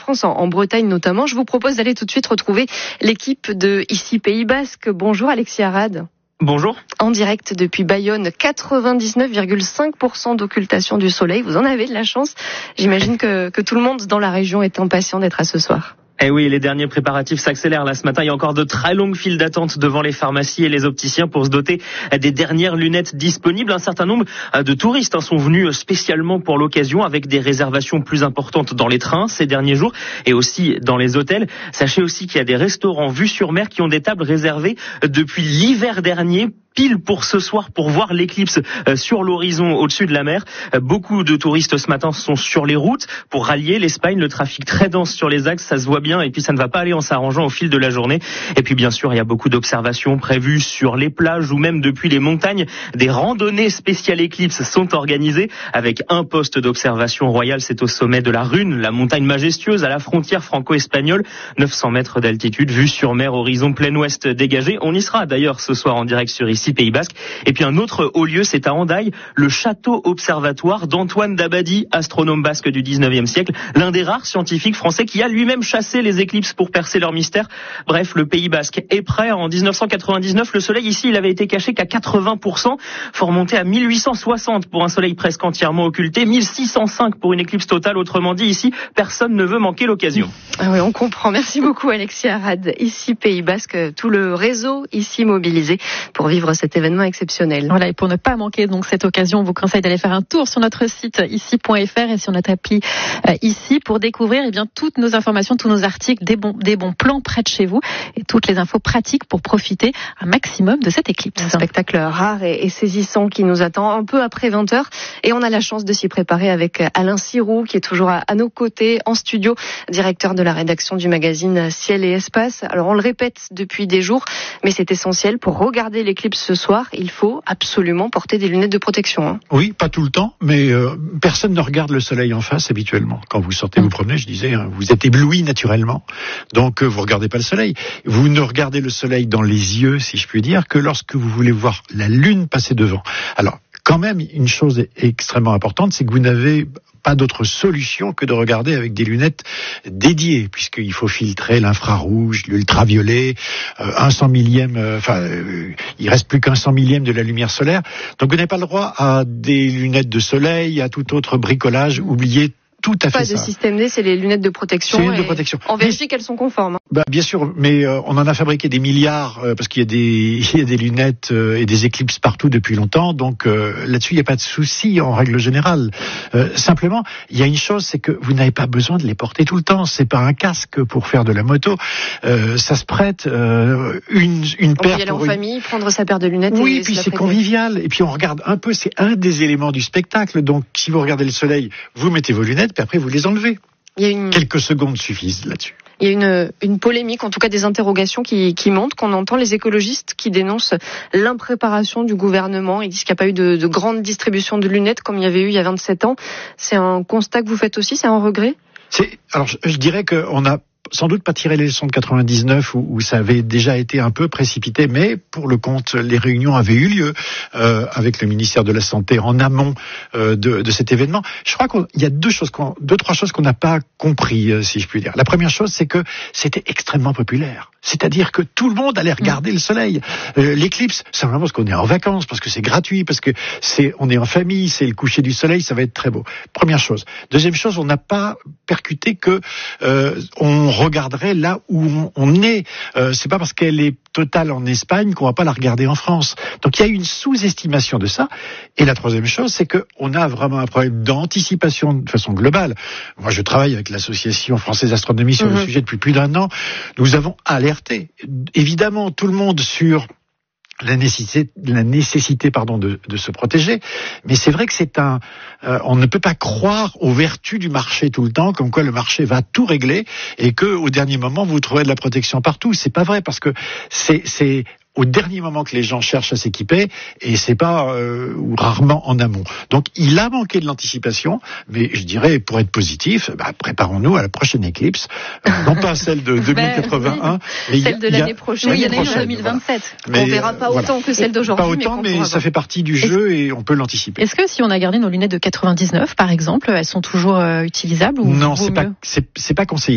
France, en Bretagne notamment. Je vous propose d'aller tout de suite retrouver l'équipe de ici Pays Basque. Bonjour Alexis Arad. Bonjour. En direct depuis Bayonne, 99,5% d'occultation du soleil. Vous en avez de la chance. J'imagine que tout le monde dans la région est impatient d'être à ce soir. Eh oui, les derniers préparatifs s'accélèrent là ce matin. Il y a encore de très longues files d'attente devant les pharmacies et les opticiens pour se doter des dernières lunettes disponibles. Un certain nombre de touristes sont venus spécialement pour l'occasion avec des réservations plus importantes dans les trains ces derniers jours et aussi dans les hôtels. Sachez aussi qu'il y a des restaurants vue sur mer qui ont des tables réservées depuis l'hiver dernier, pile pour ce soir, pour voir l'éclipse sur l'horizon au-dessus de la mer. Beaucoup de touristes ce matin sont sur les routes pour rallier l'Espagne. Le trafic très dense sur les axes, ça se voit bien, et puis ça ne va pas aller en s'arrangeant au fil de la journée. Et puis bien sûr, il y a beaucoup d'observations prévues sur les plages ou même depuis les montagnes. Des randonnées spéciales éclipse sont organisées avec un poste d'observation royal. C'est au sommet de la Rune, la montagne majestueuse à la frontière franco-espagnole. 900 mètres d'altitude, vue sur mer, horizon plein ouest dégagé. On y sera d'ailleurs ce soir en direct sur ici Pays Basque. Et puis un autre haut lieu, c'est à Hendaye, le château observatoire d'Antoine Dabadie, astronome basque du 19e siècle, l'un des rares scientifiques français qui a lui-même chassé les éclipses pour percer leur mystère. Bref, le Pays Basque est prêt. En 1999, le soleil ici, il avait été caché qu'à 80%. Faut remonter à 1860 pour un soleil presque entièrement occulté, 1605 pour une éclipse totale. Autrement dit, ici, personne ne veut manquer l'occasion. Ah oui, on comprend. Merci beaucoup Alexis Arad. Ici Pays Basque, tout le réseau ici mobilisé pour vivre cet événement exceptionnel. Voilà, et pour ne pas manquer donc cette occasion, on vous conseille d'aller faire un tour sur notre site ici.fr et sur notre appli ici pour découvrir toutes nos informations, tous nos articles, des bons plans près de chez vous et toutes les infos pratiques pour profiter un maximum de cette éclipse. Un spectacle rare et saisissant qui nous attend un peu après 20h, et on a la chance de s'y préparer avec Alain Sirou qui est toujours à nos côtés en studio, directeur de la rédaction du magazine Ciel et Espace. Alors on le répète depuis des jours, mais c'est essentiel pour regarder l'éclipse ce soir. Il faut absolument porter des lunettes de protection. Oui, pas tout le temps, mais personne ne regarde le soleil en face habituellement. Quand vous sortez vous promener, je disais, vous êtes ébloui naturellement, donc vous regardez pas le soleil. Vous ne regardez le soleil dans les yeux, si je puis dire, que lorsque vous voulez voir la lune passer devant. Alors, quand même, une chose extrêmement importante, c'est que vous n'avez pas d'autre solution que de regarder avec des lunettes dédiées, puisqu'il faut filtrer l'infrarouge, l'ultraviolet, un 100 millième, il reste plus qu'un 100 millième de la lumière solaire. Donc vous n'avez pas le droit à des lunettes de soleil, à tout autre bricolage. Oubliez tout à fait pas ça. De système D, c'est les lunettes de protection. C'est les lunettes de protection. On vérifie qu'elles sont conformes. Bien sûr, mais on en a fabriqué des milliards parce qu'il y a des lunettes et des éclipses partout depuis longtemps. Donc là-dessus, il n'y a pas de souci en règle générale. Simplement, il y a une chose, c'est que vous n'avez pas besoin de les porter tout le temps. C'est pas un casque pour faire de la moto. Ça se prête une on paire. peut y aller en famille, prendre sa paire de lunettes. Oui, et puis c'est convivial. Et puis on regarde un peu. C'est un des éléments du spectacle. Donc si vous regardez le soleil, vous mettez vos lunettes. Puis après, vous les enlevez. Quelques secondes suffisent là-dessus. Il y a une polémique, en tout cas des interrogations qui montent, qu'on entend les écologistes qui dénoncent l'impréparation du gouvernement. Ils disent qu'il n'y a pas eu de grande distribution de lunettes comme il y avait eu il y a 27 ans. C'est un constat que vous faites aussi, c'est un regret ? Alors, je dirais qu'on a sans doute pas tiré les leçons de 99 où ça avait déjà été un peu précipité, mais pour le compte, les réunions avaient eu lieu avec le ministère de la Santé en amont de cet événement. Je crois qu'il y a deux, trois choses qu'on n'a pas compris, si je puis dire. La première chose, c'est que c'était extrêmement populaire. C'est-à-dire que tout le monde allait regarder le soleil. L'éclipse, simplement parce qu'on est en vacances, parce que c'est gratuit, parce que on est en famille, c'est le coucher du soleil, ça va être très beau. Première chose. Deuxième chose, on n'a pas percuté que on regarderait là où on est. C'est pas parce qu'elle est totale en Espagne qu'on va pas la regarder en France. Donc il y a une sous-estimation de ça. Et la troisième chose, c'est que on a vraiment un problème d'anticipation de façon globale. Moi, je travaille avec l'Association française d'astronomie sur le sujet depuis plus d'1 an. Nous avons alerté, évidemment, tout le monde sur la nécessité de se protéger, mais c'est vrai que on ne peut pas croire aux vertus du marché tout le temps, comme quoi le marché va tout régler et que au dernier moment vous trouverez de la protection partout. C'est pas vrai, parce que c'est au dernier moment que les gens cherchent à s'équiper, et c'est pas ou rarement en amont. Donc il a manqué de l'anticipation, mais je dirais, pour être positif, préparons-nous à la prochaine éclipse, non pas celle de 2081, mais celle de l'année prochaine. Oui, il y en a une en 2027. Voilà. On verra pas autant que celle d'aujourd'hui. Pas autant, mais ça fait partie du jeu et on peut l'anticiper. Est-ce que si on a gardé nos lunettes de 99, par exemple, elles sont toujours utilisables ou non, c'est pas conseillé.